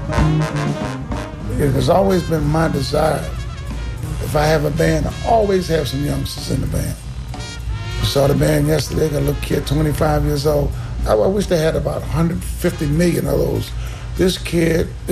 It has always been my desire, if I have a band, I always have some youngsters in the band. We saw the band yesterday, got a little kid, 25 years old. I wish they had about 150 million of those. This kid